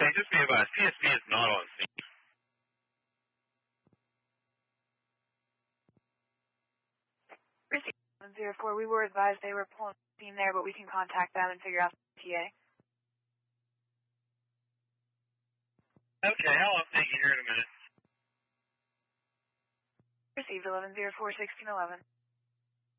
Hey, just be advised, PSP is not on scene. Receive 704, we were advised they were pulling the team there, but we can contact them and figure out the TA. Okay, how long think you here in a minute? Received 1104, 1611.